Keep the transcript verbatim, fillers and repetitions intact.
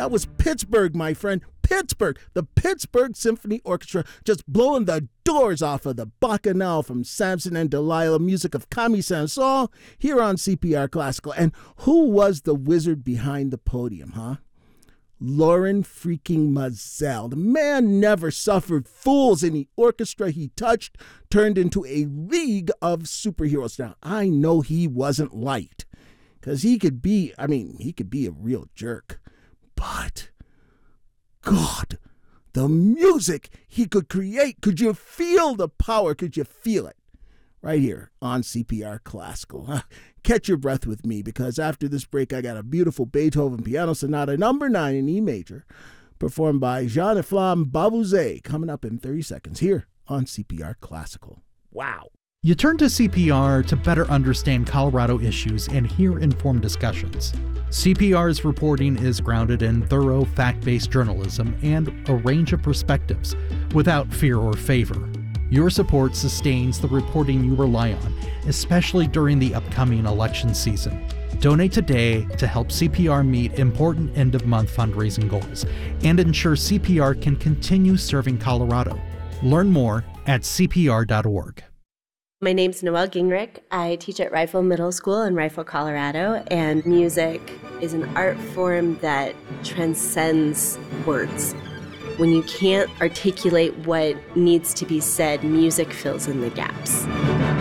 That was Pittsburgh, my friend. Pittsburgh, the Pittsburgh Symphony Orchestra, just blowing the doors off of the Bacchanal from Samson and Delilah, music of Camille Saint-Saëns, here on C P R Classical. And who was the wizard behind the podium, huh? Lorin freaking Maazel. The man never suffered fools in the orchestra he touched, turned into a league of superheroes. Now, I know he wasn't liked, because he could be, I mean, he could be a real jerk. But, God, the music he could create, could you feel the power? Could you feel it? Right here on C P R Classical. Catch your breath with me, because after this break, I got a beautiful Beethoven Piano Sonata number nine in E major, performed by Jean-Eflamme Bavouzet, coming up in thirty seconds here on C P R Classical. Wow. You turn to C P R to better understand Colorado issues and hear informed discussions. C P R's reporting is grounded in thorough, fact-based journalism and a range of perspectives, without fear or favor. Your support sustains the reporting you rely on, especially during the upcoming election season. Donate today to help C P R meet important end-of-month fundraising goals and ensure C P R can continue serving Colorado. Learn more at C P R dot org. My name's Noelle Gingrich. I teach at Rifle Middle School in Rifle, Colorado, and music is an art form that transcends words. When you can't articulate what needs to be said, music fills in the gaps.